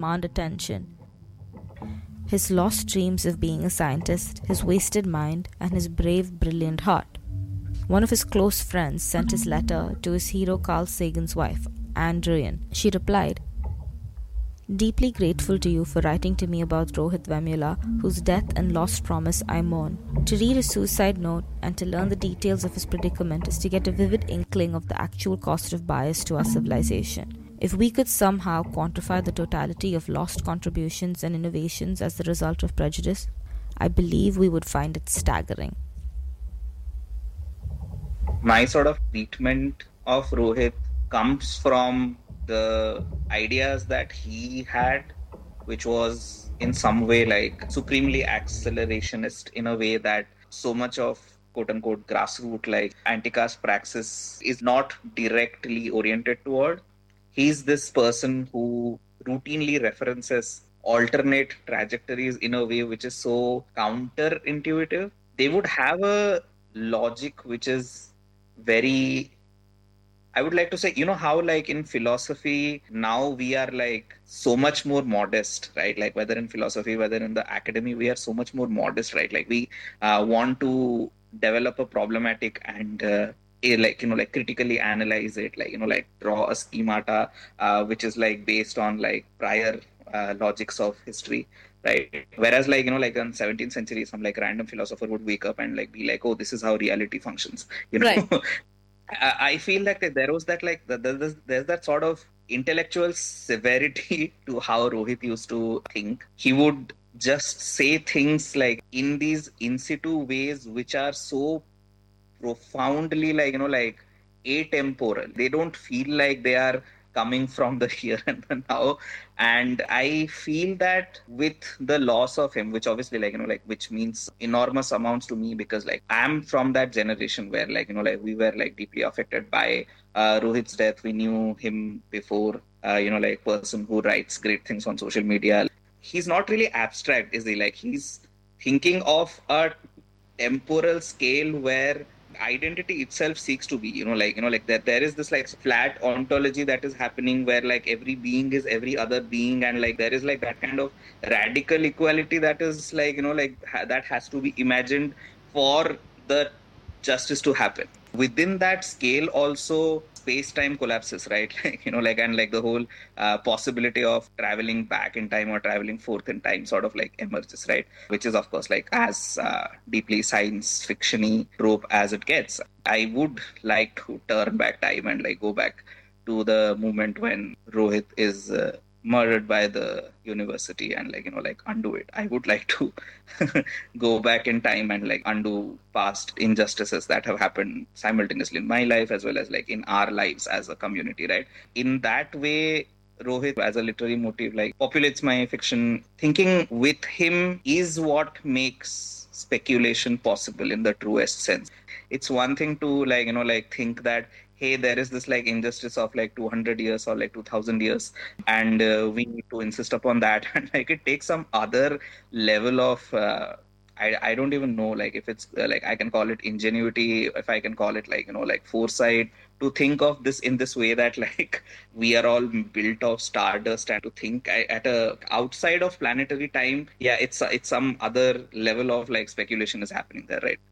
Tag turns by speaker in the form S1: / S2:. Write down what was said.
S1: demand attention. His lost dreams of being a scientist, his wasted mind, and his brave, brilliant heart. One of his close friends sent his letter to his hero Carl Sagan's wife, Anne Druyan. She replied, "Deeply grateful to you for writing to me about Rohit Vemula, whose death and lost promise I mourn. To read his suicide note and to learn the details of his predicament is to get a vivid inkling of the actual cost of bias to our civilization. If we could somehow quantify the totality of lost contributions and innovations as the result of prejudice, I believe we would find it staggering."
S2: My sort of treatment of Rohit comes from the ideas that he had, which was in some way like supremely accelerationist in a way that so much of quote unquote grassroots like anti-caste praxis is not directly oriented toward. He's this person who routinely references alternate trajectories in a way which is so counterintuitive. They would have a logic which is very, I would like to say, how like in philosophy, now we are like so much more modest, right? Like whether in philosophy, whether in the academy, we are so much more modest, right? Like we want to develop a problematic and like critically analyze it, like draw a schemata, which is like based on like prior logics of history. Right. Whereas, like in 17th century, some like random philosopher would wake up and like be like, "Oh, this is how reality functions."
S3: Right.
S2: I feel like that there was that like there's that sort of intellectual severity to how Rohit used to think. He would just say things like in these in situ ways which are so profoundly like atemporal. They don't feel like they are coming from the here and the now. And I feel that with the loss of him, which obviously which means enormous amounts to me, because like I'm from that generation where we were like deeply affected by Rohit's death. We knew him before, person who writes great things on social media. He's not really abstract, is he? Like he's thinking of a temporal scale where identity itself seeks to be that there is this like flat ontology that is happening where like every being is every other being, and like there is like that kind of radical equality that is that has to be imagined for the justice to happen. Within that scale also space-time collapses, right? And like the whole possibility of traveling back in time or traveling forth in time sort of like emerges, right? Which is of course like as deeply science fiction-y trope as it gets. I would like to turn back time and like go back to the moment when Rohit is murdered by the university and undo it. I would like to go back in time and like undo past injustices that have happened simultaneously in my life as well as like in our lives as a community, right? In that way, Rohit as a literary motif like populates my fiction. Thinking with him is what makes speculation possible in the truest sense. It's one thing to think that hey, there is this like injustice of like 200 years or like 2000 years, and we need to insist upon that. And like it takes some other level of I don't even know like if it's like I can call it ingenuity, if I can call it like foresight, to think of this in this way that like we are all built of stardust, and to think at a outside of planetary time, yeah, it's some other level of like speculation is happening there, right?